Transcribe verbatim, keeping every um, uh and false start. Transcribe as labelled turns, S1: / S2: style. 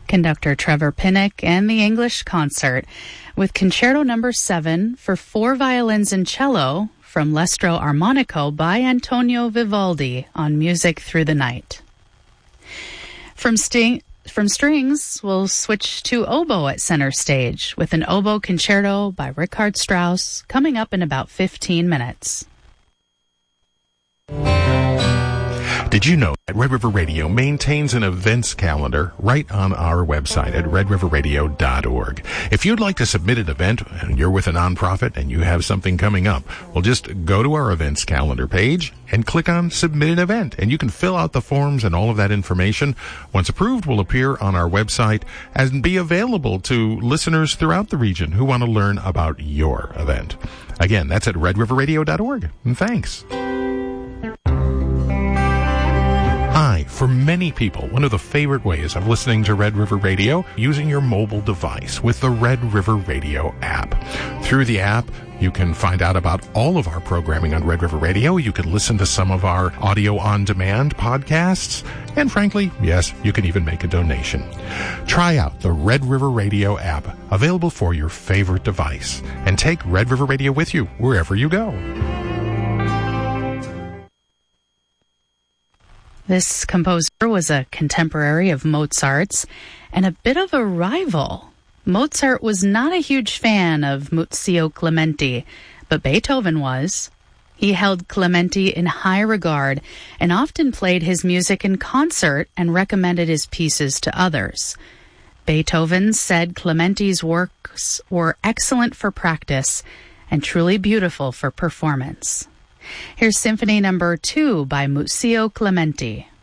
S1: Conductor Trevor Pinnock and the English Concert with Concerto Number seven for four violins and cello from L'Estro Armonico by Antonio Vivaldi on Music Through the Night. From, sting, from strings, we'll switch to oboe at center stage with an oboe concerto by Richard Strauss coming up in about fifteen minutes.
S2: Did you know that Red River Radio maintains an events calendar right on our website at red river radio dot org? If you'd like to submit an event and you're with a nonprofit and you have something coming up, well, just go to our events calendar page and click on Submit an Event, and you can fill out the forms, and all of that information, once approved, will appear on our website and be available to listeners throughout the region who want to learn about your event. Again, that's at red river radio dot org. And thanks. Hi, for many people, one of the favorite ways of listening to Red River Radio, using your mobile device with the Red River Radio app. Through the app, you can find out about all of our programming on Red River Radio. You can listen to some of our audio-on-demand podcasts. And frankly, yes, you can even make a donation. Try out the Red River Radio app, available for your favorite device. And take Red River Radio with you wherever you go.
S1: This composer was a contemporary of Mozart's and a bit of a rival. Mozart was not a huge fan of Muzio Clementi, but Beethoven was. He held Clementi in high regard and often played his music in concert and recommended his pieces to others. Beethoven said Clementi's works were excellent for practice and truly beautiful for performance. Here's Symphony Number two by Muzio Clementi.